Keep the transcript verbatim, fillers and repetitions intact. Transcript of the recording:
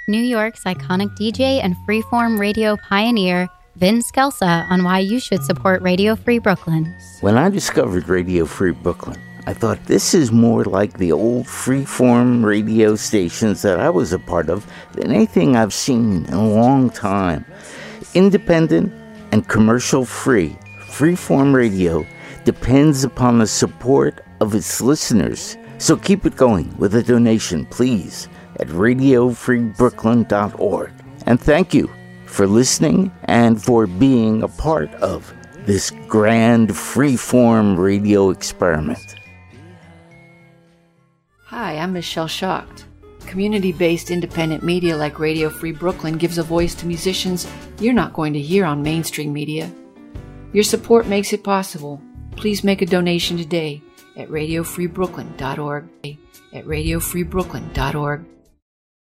New York's iconic D J and freeform radio pioneer, Vin Scelsa, on why you should support Radio Free Brooklyn. When I discovered Radio Free Brooklyn, I thought this is more like the old freeform radio stations that I was a part of than anything I've seen in a long time. Independent and commercial-free, freeform radio depends upon the support of its listeners. So keep it going with a donation, please, at radio free brooklyn dot org. And thank you for listening and for being a part of this grand freeform radio experiment. Hi, I'm Michelle Schacht. Community-based independent media like Radio Free Brooklyn gives a voice to musicians you're not going to hear on mainstream media. Your support makes it possible. Please make a donation today at radio free brooklyn dot org. At radio free brooklyn dot org.